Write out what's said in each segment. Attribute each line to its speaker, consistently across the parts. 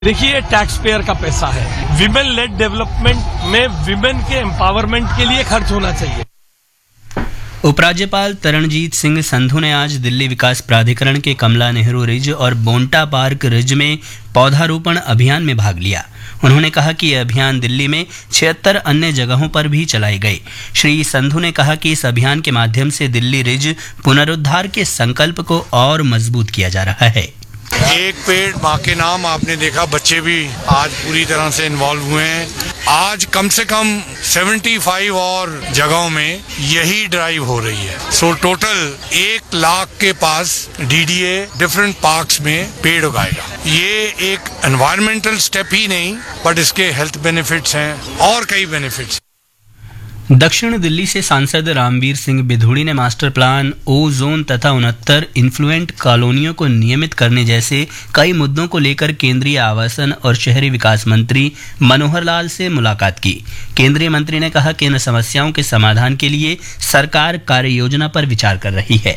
Speaker 1: देखिए, tax payer का पैसा है। विमेन लेड डेवलपमेंट में विमेन के एम्पावरमेंट के लिए खर्च होना चाहिए।
Speaker 2: उपराज्यपाल तरणजीत सिंह संधू ने आज दिल्ली विकास प्राधिकरण के कमला नेहरू रिज और बोंटा पार्क रिज में पौधारोपण अभियान में भाग लिया। उन्होंने कहा कि यह अभियान दिल्ली में 76 अन्य जगहों पर भी चलाए गए। श्री संधू ने कहा कि इस अभियान के माध्यम से दिल्ली रिज पुनरुद्धार के संकल्प को और मजबूत किया जा रहा है।
Speaker 3: एक पेड़ माँ के नाम, आपने देखा बच्चे भी आज पूरी तरह से इन्वॉल्व हुए हैं। आज कम से कम 75 और जगहों में यही ड्राइव हो रही है। सो टोटल 1 लाख के पास डीडीए डिफरेंट पार्क्स में पेड़ उगाएगा। ये एक एनवायरमेंटल स्टेप ही नहीं, बट इसके हेल्थ बेनिफिट्स हैं और कई बेनिफिट्स।
Speaker 2: दक्षिण दिल्ली से सांसद रामवीर सिंह बिधूड़ी ने मास्टर प्लान, ओ जोन तथा 69 इन्फ्लुएंट कॉलोनियों को नियमित करने जैसे कई मुद्दों को लेकर केंद्रीय आवासन और शहरी विकास मंत्री मनोहर लाल से मुलाकात की। केंद्रीय मंत्री ने कहा कि इन समस्याओं के समाधान के लिए सरकार कार्य योजना पर विचार कर रही है।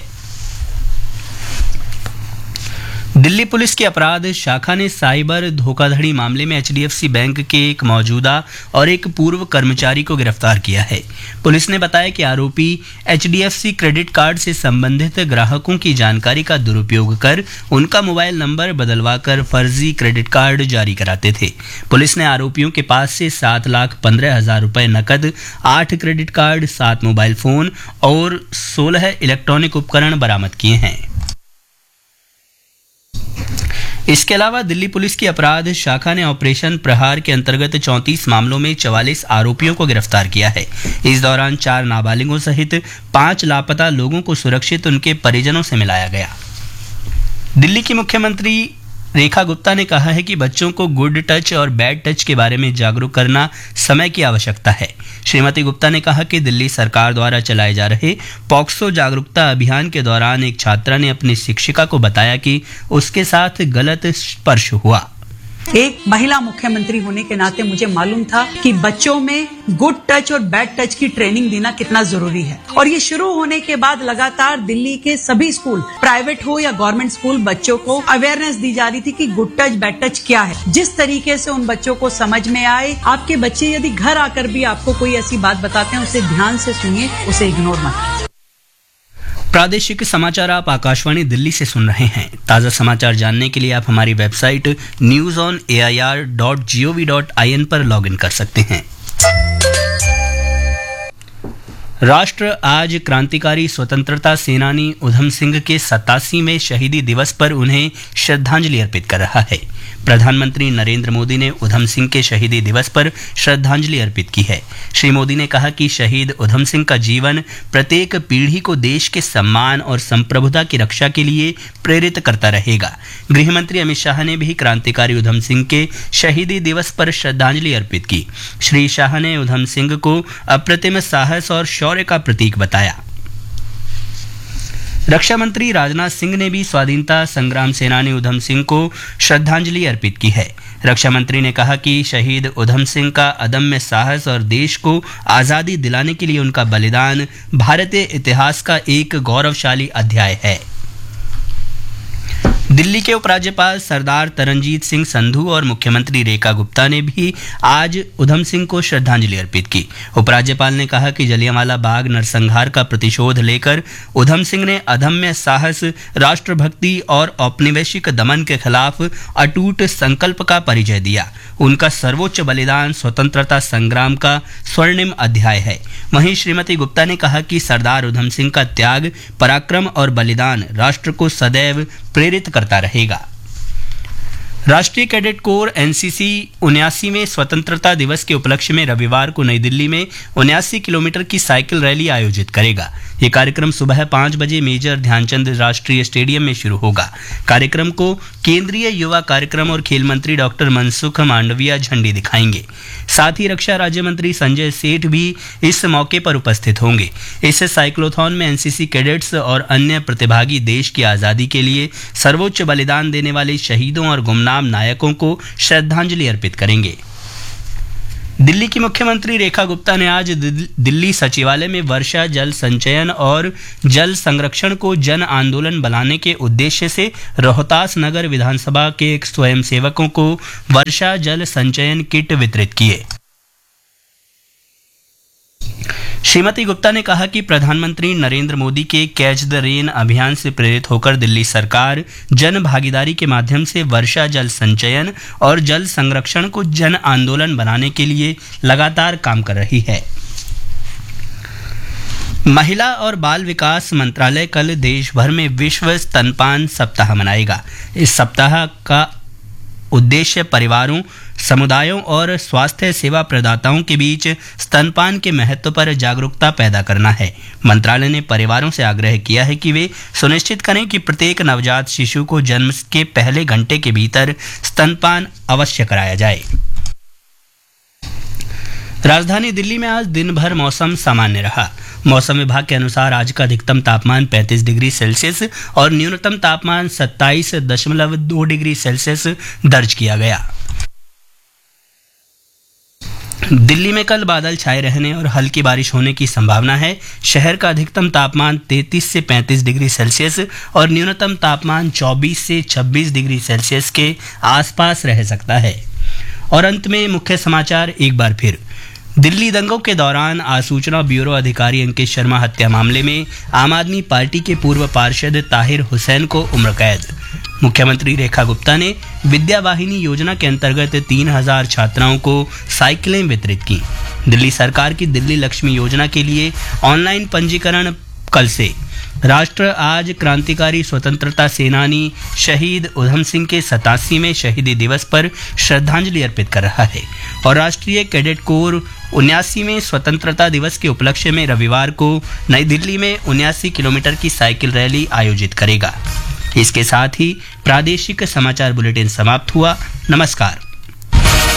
Speaker 2: दिल्ली पुलिस की अपराध शाखा ने साइबर धोखाधड़ी मामले में एचडीएफसी बैंक के एक मौजूदा और एक पूर्व कर्मचारी को गिरफ्तार किया है। पुलिस ने बताया कि आरोपी एचडीएफसी क्रेडिट कार्ड से संबंधित ग्राहकों की जानकारी का दुरुपयोग कर उनका मोबाइल नंबर बदलवाकर फर्जी क्रेडिट कार्ड जारी कराते थे। पुलिस ने आरोपियों के पास से 7,15,000 रुपए नकद, 8 क्रेडिट कार्ड, 7 मोबाइल फोन और 16 इलेक्ट्रॉनिक उपकरण बरामद किए हैं। इसके अलावा दिल्ली पुलिस की अपराध शाखा ने ऑपरेशन प्रहार के अंतर्गत 34 मामलों में 44 आरोपियों को गिरफ्तार किया है। इस दौरान 4 नाबालिगों सहित 5 लापता लोगों को सुरक्षित उनके परिजनों से मिलाया गया। दिल्ली की मुख्यमंत्री रेखा गुप्ता ने कहा है कि बच्चों को गुड टच और बैड टच के बारे में जागरूक करना समय की आवश्यकता है। श्रीमती गुप्ता ने कहा कि दिल्ली सरकार द्वारा चलाए जा रहे पॉक्सो जागरूकता अभियान के दौरान एक छात्रा ने अपनी शिक्षिका को बताया कि उसके साथ गलत स्पर्श हुआ।
Speaker 4: एक महिला मुख्यमंत्री होने के नाते मुझे मालूम था कि बच्चों में गुड टच और बैड टच की ट्रेनिंग देना कितना जरूरी है, और ये शुरू होने के बाद लगातार दिल्ली के सभी स्कूल, प्राइवेट हो या गवर्नमेंट स्कूल, बच्चों को अवेयरनेस दी जा रही थी कि गुड टच बैड टच क्या है। जिस तरीके से उन बच्चों को समझ में आए, आपके बच्चे यदि घर आकर भी आपको कोई ऐसी बात बताते हैं, उसे ध्यान से सुनिए, उसे इग्नोर मत कीजिए।
Speaker 2: प्रादेशिक समाचार आप आकाशवाणी दिल्ली से सुन रहे हैं। ताज़ा समाचार जानने के लिए आप हमारी वेबसाइट newsonair.gov.in पर लॉगिन कर सकते हैं। राष्ट्र आज क्रांतिकारी स्वतंत्रता सेनानी उधम सिंह के 87वें शहीदी दिवस पर उन्हें श्रद्धांजलि अर्पित कर रहा है। प्रधानमंत्री नरेंद्र मोदी ने उधम सिंह के शहीदी दिवस पर श्रद्धांजलि अर्पित की है। श्री मोदी ने कहा कि शहीद उधम सिंह का जीवन प्रत्येक पीढ़ी को देश के सम्मान और संप्रभुता की रक्षा के लिए प्रेरित करता रहेगा। गृह मंत्री अमित शाह ने भी क्रांतिकारी उधम सिंह के शहीदी दिवस पर श्रद्धांजलि अर्पित की। श्री शाह ने उधम सिंह को अप्रतिम साहस और शौर्य का प्रतीक बताया। रक्षा मंत्री राजनाथ सिंह ने भी स्वाधीनता संग्राम सेनानी उधम सिंह को श्रद्धांजलि अर्पित की है। रक्षा मंत्री ने कहा कि शहीद उधम सिंह का अदम्य साहस और देश को आज़ादी दिलाने के लिए उनका बलिदान भारतीय इतिहास का एक गौरवशाली अध्याय है। दिल्ली के उपराज्यपाल सरदार तरणजीत सिंह संधू और मुख्यमंत्री रेखा गुप्ता ने भी आज उधम सिंह को श्रद्धांजलि अर्पित की। उपराज्यपाल ने कहा कि जलियांवाला बाग नरसंहार का प्रतिशोध लेकर उधम सिंह ने अदम्य साहस, राष्ट्रभक्ति और औपनिवेशिक दमन के खिलाफ अटूट संकल्प का परिचय दिया। उनका सर्वोच्च बलिदान स्वतंत्रता संग्राम का स्वर्णिम अध्याय है। वहीं श्रीमती गुप्ता ने कहा कि सरदार उधम सिंह का त्याग, पराक्रम और बलिदान राष्ट्र को सदैव प्रेरित करता रहेगा। राष्ट्रीय कैडेट कोर एनसीसी 79वें स्वतंत्रता दिवस के उपलक्ष्य में रविवार को नई दिल्ली में 79 किलोमीटर की साइकिल रैली आयोजित करेगा। ये कार्यक्रम सुबह 5 बजे मेजर ध्यानचंद राष्ट्रीय स्टेडियम में शुरू होगा। कार्यक्रम को केंद्रीय युवा कार्यक्रम और खेल मंत्री डॉक्टर मनसुख मांडविया झंडी दिखाएंगे। साथ ही रक्षा राज्य मंत्री संजय सेठ भी इस मौके पर उपस्थित होंगे। इस साइक्लोथॉन में एनसीसी कैडेट्स और अन्य प्रतिभागी देश की आज़ादी के लिए सर्वोच्च बलिदान देने वाले शहीदों और गुमनाम नायकों को श्रद्धांजलि अर्पित करेंगे। दिल्ली की मुख्यमंत्री रेखा गुप्ता ने आज दिल्ली सचिवालय में वर्षा जल संचयन और जल संरक्षण को जन आंदोलन बनाने के उद्देश्य से रोहतास नगर विधानसभा के स्वयंसेवकों को वर्षा जल संचयन किट वितरित किए। श्रीमती गुप्ता ने कहा कि प्रधानमंत्री नरेंद्र मोदी के कैच द रेन अभियान से प्रेरित होकर दिल्ली सरकार जन भागीदारी के माध्यम से वर्षा जल संचयन और जल संरक्षण को जन आंदोलन बनाने के लिए लगातार काम कर रही है। महिला और बाल विकास मंत्रालय कल देश भर में विश्व स्तनपान सप्ताह मनाएगा। इस सप्ताह का उद्देश्य परिवारों, समुदायों और स्वास्थ्य सेवा प्रदाताओं के बीच स्तनपान के महत्व पर जागरूकता पैदा करना है। मंत्रालय ने परिवारों से आग्रह किया है कि वे सुनिश्चित करें कि प्रत्येक नवजात शिशु को जन्म के पहले घंटे के भीतर स्तनपान अवश्य कराया जाए। राजधानी दिल्ली में आज दिन भर मौसम सामान्य रहा। मौसम विभाग के अनुसार आज का अधिकतम तापमान 35 डिग्री सेल्सियस और न्यूनतम तापमान 27.2 डिग्री सेल्सियस दर्ज किया गया। दिल्ली में कल बादल छाए रहने और हल्की बारिश होने की संभावना है। शहर का अधिकतम तापमान 33 से 35 डिग्री सेल्सियस और न्यूनतम तापमान 24 से 26 डिग्री सेल्सियस के आसपास रह सकता है। और अंत में मुख्य समाचार एक बार फिर। दिल्ली दंगों के दौरान आसूचना ब्यूरो अधिकारी अंकित शर्मा हत्या मामले में आम आदमी पार्टी के पूर्व पार्षद ताहिर हुसैन को उम्र कैद। मुख्यमंत्री रेखा गुप्ता ने विद्या वाहिनी योजना के अंतर्गत 3000 छात्राओं को साइकिलें वितरित की। दिल्ली सरकार की दिल्ली लक्ष्मी योजना के लिए ऑनलाइन पंजीकरण कल से। राष्ट्र आज क्रांतिकारी स्वतंत्रता सेनानी शहीद उधम सिंह के 87वें शहीदी दिवस पर श्रद्धांजलि अर्पित कर रहा है और राष्ट्रीय कैडेट कोर 79वें स्वतंत्रता दिवस के उपलक्ष्य में रविवार को नई दिल्ली में 79 किलोमीटर की साइकिल रैली आयोजित करेगा। इसके साथ ही प्रादेशिक समाचार बुलेटिन समाप्त हुआ। नमस्कार।